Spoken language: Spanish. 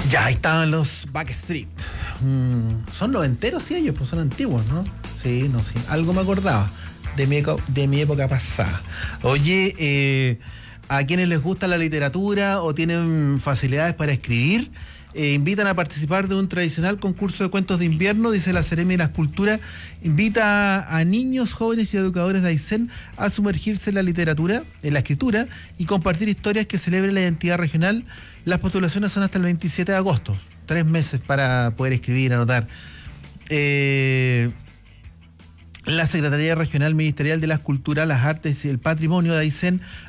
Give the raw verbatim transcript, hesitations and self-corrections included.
Ya, ahí estaban los Backstreet. Mm, son noventeros, sí, ellos, pues son antiguos, ¿no? Sí, no, sí. Algo me acordaba de mi, eco- de mi época pasada. Oye, eh, a quienes les gusta la literatura o tienen facilidades para escribir, eh, invitan a participar de un tradicional concurso de cuentos de invierno, dice la Seremi de las Culturas. Invita a, a niños, jóvenes y educadores de Aysén a sumergirse en la literatura, en la escritura y compartir historias que celebren la identidad regional. Las postulaciones son hasta el veintisiete de agosto, tres meses para poder escribir, anotar. Eh, la Secretaría Regional Ministerial de las Culturas, las Artes y el Patrimonio de Aysén